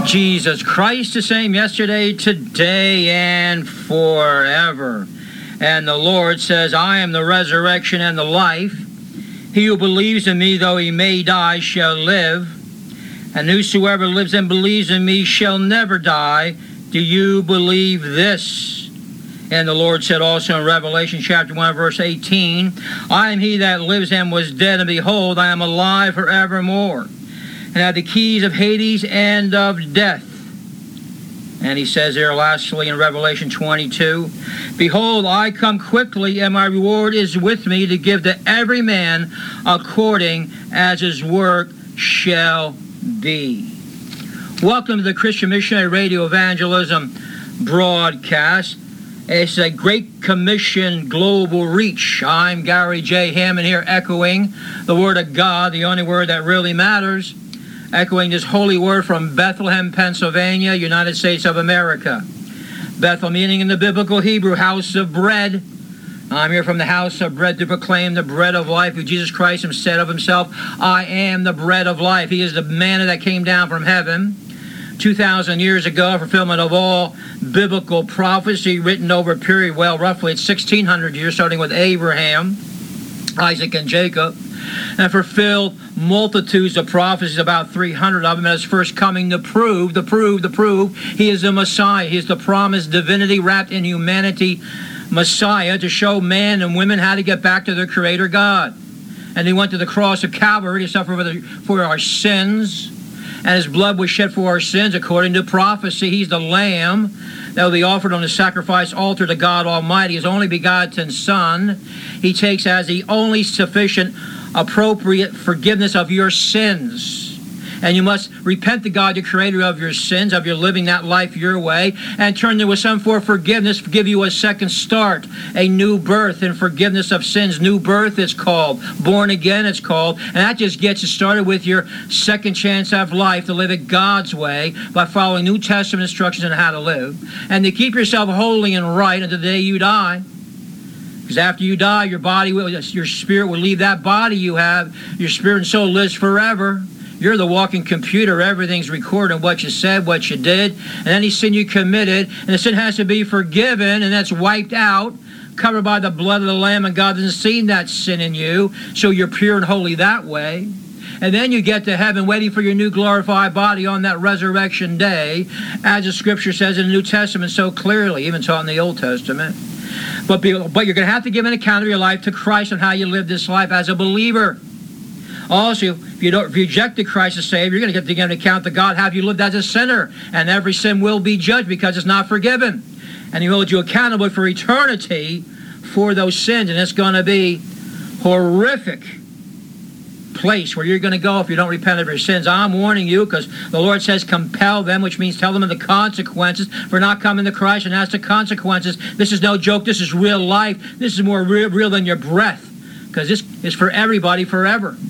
Jesus Christ the same yesterday, today, and forever. And the Lord says, I am the resurrection and the life. He who believes in me, though he may die, shall live. And whosoever lives and believes in me shall never die. Do you believe this? And the Lord said also in Revelation chapter 1, verse 18, I am he that lives and was dead, and behold, I am alive forevermore, and have the keys of Hades and of death. And he says there lastly in Revelation 22, behold, I come quickly, and my reward is with me to give to every man according as his work shall be. Welcome to the Christian Missionary Radio Evangelism broadcast. It's a Great Commission global reach. I'm Gary J. Hammond here, echoing the Word of God, the only word that really matters, echoing this holy word from Bethlehem, Pennsylvania, United States of America. Bethel meaning in the biblical Hebrew, house of bread. I'm here from the house of bread to proclaim the bread of life, who Jesus Christ said of himself, I am the bread of life. He is the manna that came down from heaven 2,000 years ago, fulfillment of all biblical prophecy written over a period, well, roughly it's 1,600 years, starting with Abraham, Isaac, and Jacob, and fulfilled multitudes of prophecies, about 300 of them, at his first coming to prove he is the Messiah. He is the promised divinity wrapped in humanity Messiah, to show men and women how to get back to their Creator God. And he went to the cross of Calvary to suffer for our sins, and his blood was shed for our sins according to prophecy. He's the Lamb that will be offered on the sacrifice altar to God Almighty, his only begotten Son. He takes as the only sufficient, appropriate forgiveness of your sins. And you must repent to God, the Creator, of your sins, of your living that life your way, and turn to His Son for forgiveness, give you a second start, a new birth in forgiveness of sins. New birth it's called. Born again it's called. And that just gets you started with your second chance of life to live it God's way by following New Testament instructions on how to live. And to keep yourself holy and right until the day you die. Because after you die, your spirit will leave that body you have. Your spirit and soul lives forever. You're the walking computer. Everything's recording what you said, what you did, and any sin you committed. And the sin has to be forgiven, and that's wiped out, covered by the blood of the Lamb, and God doesn't see that sin in you, so you're pure and holy that way. And then you get to heaven waiting for your new glorified body on that resurrection day, as the Scripture says in the New Testament so clearly, even taught in the Old Testament. But you're going to have to give an account of your life to Christ on how you live this life as a believer. Also, if you rejected Christ as Savior, you're going to give an account to God. Have you lived as a sinner? And every sin will be judged because it's not forgiven. And He will hold you accountable for eternity for those sins. And it's going to be horrific place where you're going to go if you don't repent of your sins. I'm warning you, because the Lord says compel them, which means tell them of the consequences for not coming to Christ. And as to consequences, this is no joke. This is real life. This is more real than your breath, because this is for everybody forever.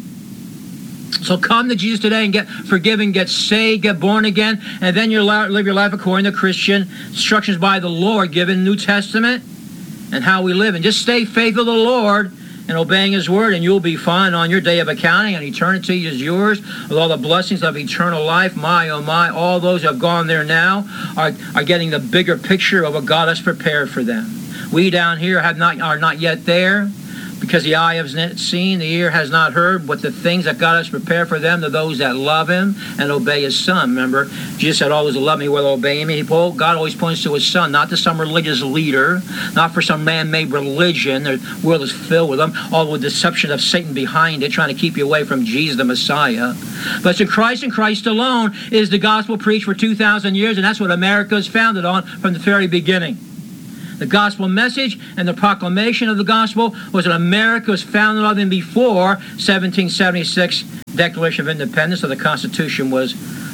So come to Jesus today and get forgiven, get saved, get born again, and then you live your life according to Christian instructions by the Lord given in the New Testament and how we live. And just stay faithful to the Lord and obeying His word, and you'll be fine on your day of accounting, and eternity is yours with all the blessings of eternal life. My, oh my, all those who have gone there now are getting the bigger picture of what God has prepared for them. We down here are not yet there, because the eye has not seen, the ear has not heard, what the things that God has prepared for them, to those that love Him and obey His Son. Remember, Jesus said, all those who love me will obey me. God always points to His Son, not to some religious leader, not for some man-made religion. The world is filled with them, all the deception of Satan behind it, trying to keep you away from Jesus, the Messiah. But it's in Christ and Christ alone is the gospel preached for 2,000 years, and that's what America is founded on from the very beginning. The gospel message and the proclamation of the gospel was what America was founded on even before 1776 Declaration of Independence. So the Constitution was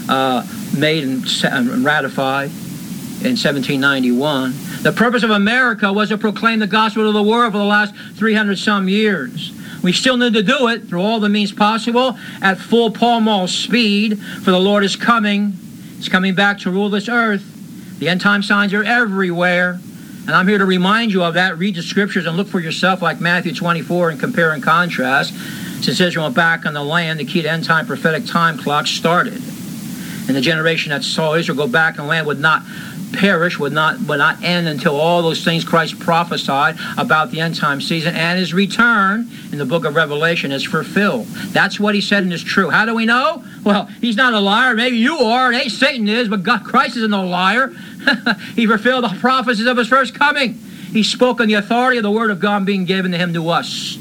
made and ratified in 1791. The purpose of America was to proclaim the gospel to the world for the last 300 some years. We still need to do it through all the means possible at full Pall Mall speed, for the Lord is coming. He's coming back to rule this earth. The end time signs are everywhere. And I'm here to remind you of that. Read the Scriptures and look for yourself, like Matthew 24, and compare and contrast. Since Israel went back on the land, the key to end-time prophetic time clock started. And the generation that saw Israel go back in the land would not perish, would not end until all those things Christ prophesied about the end time season and his return in the book of Revelation is fulfilled. That's what he said and is true. How do we know? Well, he's not a liar. Maybe you are, and Satan is, but God, Christ isn't a liar. He fulfilled the prophecies of his first coming. He spoke on the authority of the word of God being given to him to us.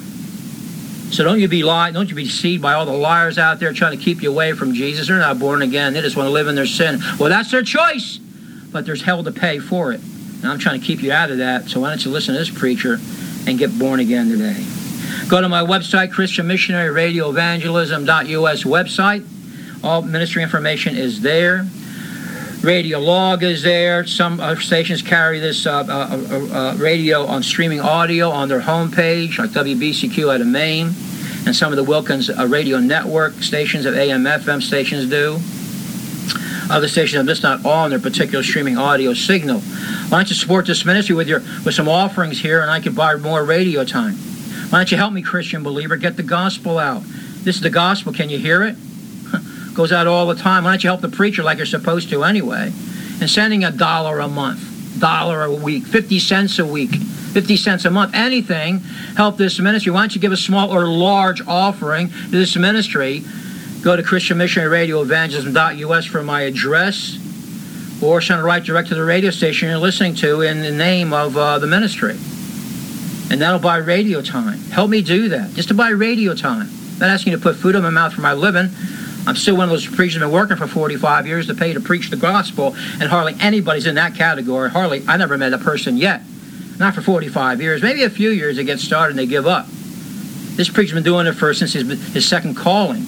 So don't you be lied, don't you be deceived by all the liars out there trying to keep you away from Jesus. They're not born again. They just want to live in their sin. Well, that's their choice, but there's hell to pay for it. And I'm trying to keep you out of that, so why don't you listen to this preacher and get born again today. Go to my website, Christian Missionary Radio Evangelism.us website. All ministry information is there. Radio log is there. Some stations carry this radio on streaming audio on their homepage, like WBCQ out of Maine, and some of the Wilkins radio network stations of AM, FM stations do. Other stations are just not on their particular streaming audio signal. Why don't you support this ministry with some offerings here, and I can buy more radio time? Why don't you help me, Christian believer, get the gospel out? This is the gospel. Can you hear it? Goes out all the time. Why don't you help the preacher like you're supposed to anyway? And sending $1 a month, $1 a week, 50 cents a week, 50 cents a month, anything, help this ministry. Why don't you give a small or large offering to this ministry? Go to Christian Missionary Radio Evangelism.us for my address, or send it right direct to the radio station you're listening to in the name of the ministry. And that'll buy radio time. Help me do that, just to buy radio time. I'm not asking you to put food in my mouth for my living. I'm still one of those preachers who've been working for 45 years to pay to preach the gospel, and hardly anybody's in that category. I never met a person yet, not for 45 years, maybe a few years they get started and they give up. This preacher's been doing it since his second calling.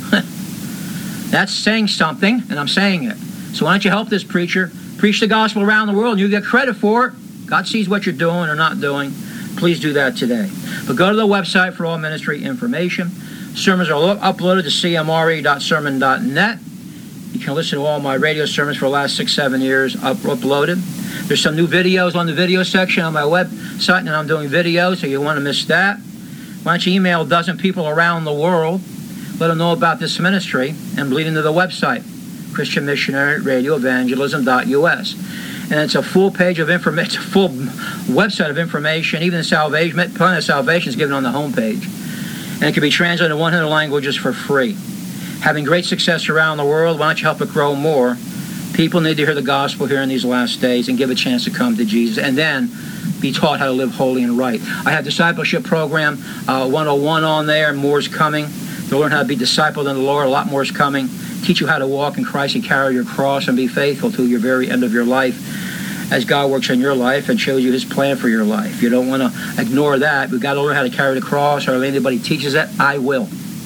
That's saying something, and I'm saying it. So why don't you help this preacher preach the gospel around the world, and you get credit for it. God sees what you're doing or not doing. Please do that today. But go to the website for all ministry information. Sermons are uploaded to cmre.sermon.net. You can listen to all my radio sermons for the last 6-7 years uploaded. There's some new videos on the video section on my website, and I'm doing videos, so you want to miss that. Why don't you email a dozen people around the world, let them know about this ministry, and bleed into the website, Christian Missionary Radio Evangelism.us. And it's a full page of information, it's a full website of information, even the salvation, plenty of salvation is given on the homepage. And it can be translated into 100 languages for free. Having great success around the world, why don't you help it grow more? People need to hear the gospel here in these last days and give a chance to come to Jesus, and then be taught how to live holy and right. I have discipleship program 101 on there, and more's coming. To learn how to be discipled in the Lord, a lot more is coming. Teach you how to walk in Christ and carry your cross and be faithful to your very end of your life as God works in your life and shows you his plan for your life. You don't want to ignore that. We've got to learn how to carry the cross, or if anybody teaches that, I will.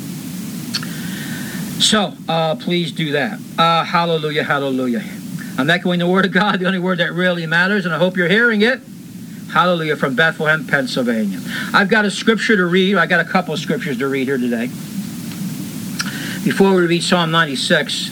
So, please do that. Hallelujah, hallelujah. I'm echoing the word of God, the only word that really matters, and I hope you're hearing it. Hallelujah, from Bethlehem, Pennsylvania. I've got a scripture to read. I got a couple of scriptures to read here today. Before we read Psalm 96,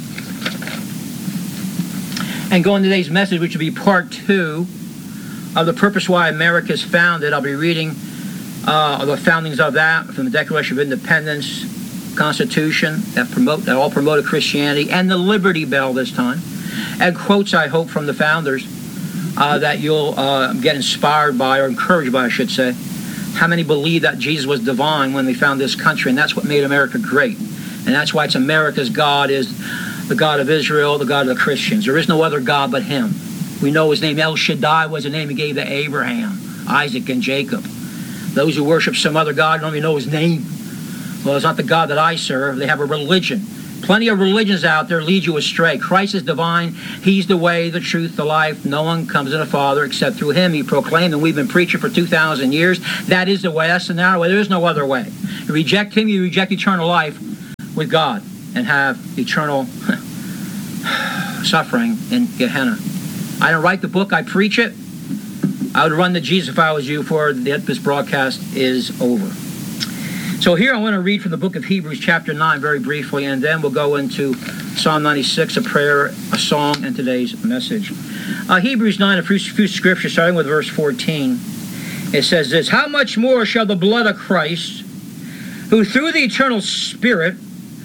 and go into today's message, which will be part 2 of the purpose why America is founded. I'll be reading the foundings of that from the Declaration of Independence, Constitution, that all promoted Christianity, and the Liberty Bell this time, and quotes, I hope, from the founders that you'll get inspired by, or encouraged by, I should say. How many believe that Jesus was divine when they found this country, and that's what made America great. And that's why it's America's God is the God of Israel, the God of the Christians. There is no other God but him. We know his name, El Shaddai, was the name he gave to Abraham, Isaac, and Jacob. Those who worship some other God don't even know his name. Well, it's not the God that I serve. They have a religion. Plenty of religions out there lead you astray. Christ is divine. He's the way, the truth, the life. No one comes to the Father except through him. He proclaimed, and we've been preaching for 2,000 years. That is the way. That's the narrow way. There is no other way. You reject him, you reject eternal life with God and have eternal suffering in Gehenna. I don't write the book, I preach it. I would run to Jesus if I was you before this broadcast is over. So here I want to read from the book of Hebrews chapter 9 very briefly, and then we'll go into Psalm 96, a prayer, a song, and today's message. Hebrews 9, a few scriptures, starting with verse 14. It says this: How much more shall the blood of Christ, who through the eternal Spirit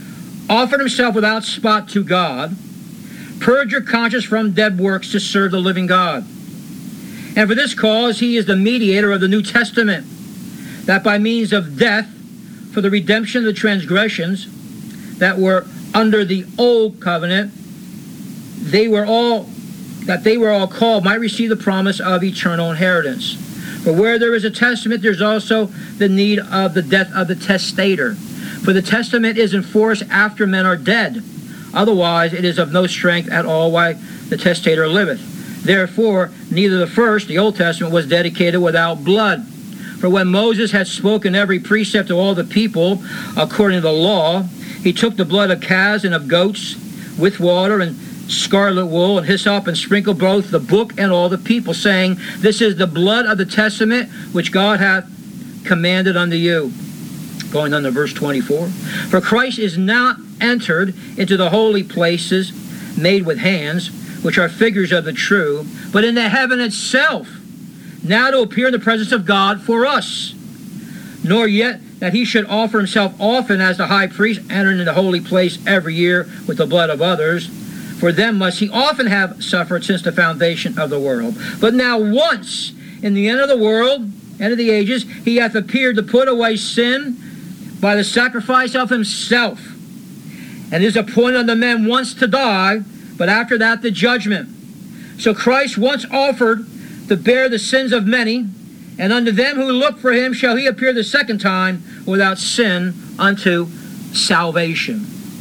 offered himself without spot to God, purge your conscience from dead works to serve the living God. And for this cause he is the mediator of the New Testament, that by means of death, for the redemption of the transgressions that were under the old covenant, they were all called might receive the promise of eternal inheritance. For where there is a testament, there's also the need of the death of the testator. For the testament is in force after men are dead. Otherwise it is of no strength at all while the testator liveth. Therefore, neither the first, the Old Testament, was dedicated without blood. For when Moses had spoken every precept to all the people according to the law, he took the blood of calves and of goats with water and scarlet wool and hyssop and sprinkled both the book and all the people, saying, This is the blood of the testament which God hath commanded unto you. Going on to verse 24. For Christ is not entered into the holy places made with hands, which are figures of the true, but in the heaven itself, now to appear in the presence of God for us. Nor yet that he should offer himself often as the high priest, entering in the holy place every year with the blood of others. For them must he often have suffered since the foundation of the world. But now once, in the end of the world, end of the ages, he hath appeared to put away sin by the sacrifice of himself. And it is appointed unto men once to die, but after that the judgment. So Christ once offered to bear the sins of many, and unto them who look for him shall he appear the second time without sin unto salvation.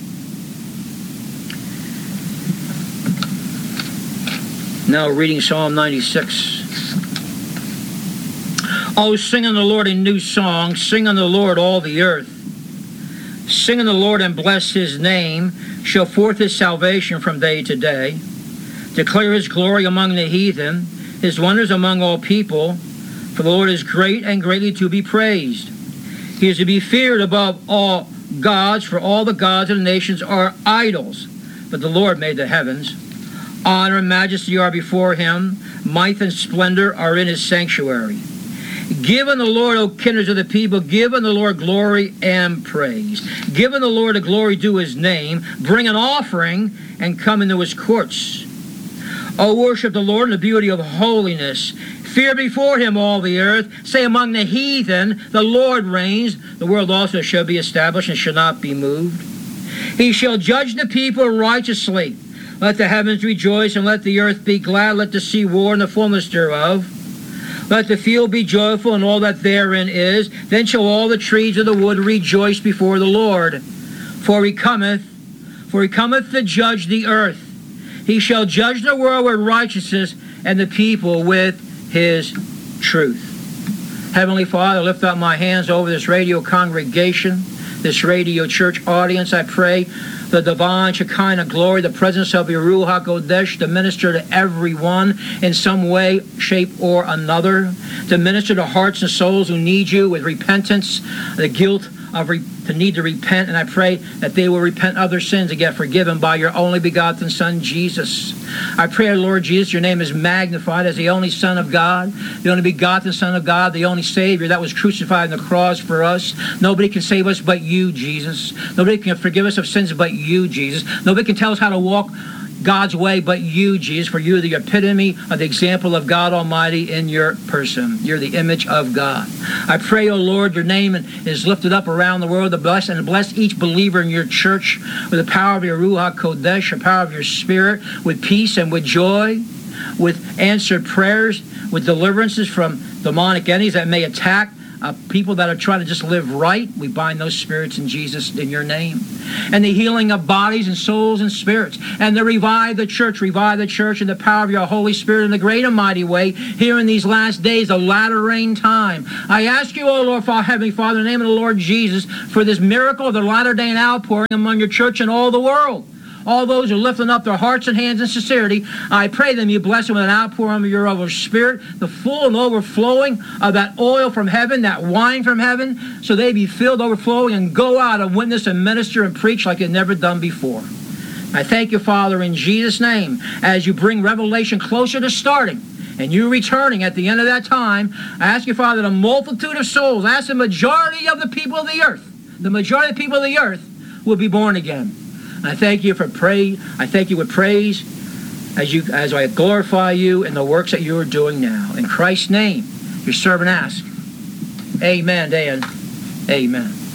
Now reading Psalm 96. Oh, sing unto the Lord a new song. Sing unto the Lord all the earth. Sing unto the Lord and bless his name. Show forth his salvation from day to day. Declare his glory among the heathen, his wonders among all people. For the Lord is great and greatly to be praised. He is to be feared above all gods, for all the gods of the nations are idols. But the Lord made the heavens. Honor and majesty are before him. Might and splendor are in his sanctuary. Give unto the Lord, O kindreds of the people, give unto the Lord glory and praise. Give unto the Lord the glory due his name. Bring an offering and come into his courts. O worship the Lord in the beauty of holiness. Fear before him all the earth. Say among the heathen, the Lord reigns. The world also shall be established and shall not be moved. He shall judge the people righteously. Let the heavens rejoice and let the earth be glad. Let the sea roar and the fullness thereof. Let the field be joyful and all that therein is. Then shall all the trees of the wood rejoice before the Lord. For he cometh to judge the earth. He shall judge the world with righteousness and the people with his truth. Heavenly Father, I lift up my hands over this radio congregation, this radio church audience. I pray the divine Shekinah glory, the presence of your Ruach HaKodesh to minister to everyone in some way, shape, or another, to minister to hearts and souls who need you with repentance, the guilt of the need to repent, and I pray that they will repent of their sins and get forgiven by your only begotten Son, Jesus. I pray, Lord Jesus, your name is magnified as the only Son of God, the only begotten Son of God, the only Savior that was crucified on the cross for us. Nobody can save us but you, Jesus. Nobody can forgive us of sins but you, Jesus. Nobody can tell us how to walk God's way but you, Jesus, for you're the epitome of the example of God Almighty in your person. You're the image of God. I pray, O Lord, your name is lifted up around the world to bless each believer in your church with the power of your Ruach HaKodesh, the power of your Spirit, with peace and with joy, with answered prayers, with deliverances from demonic enemies that may attack people that are trying to just live right. We bind those spirits in Jesus, in your name. And the healing of bodies and souls and spirits. And to revive the church in the power of your Holy Spirit in a great and mighty way here in these last days, the latter rain time. I ask you, O Lord, Heavenly Father, in the name of the Lord Jesus, for this miracle of the latter day and outpouring among your church and all the world. All those who are lifting up their hearts and hands in sincerity, I pray them you bless them with an outpouring of your Holy Spirit, the full and overflowing of that oil from heaven, that wine from heaven, so they be filled, overflowing, and go out and witness and minister and preach like they've never done before. I thank you, Father, in Jesus' name, as you bring Revelation closer to starting, and you returning at the end of that time. I ask you, Father, that a multitude of souls, I ask the majority of the people of the earth, will be born again. And I thank you for praise. I thank you with praise as I glorify you in the works that you are doing now. In Christ's name, your servant asks. Amen, Dan. Amen.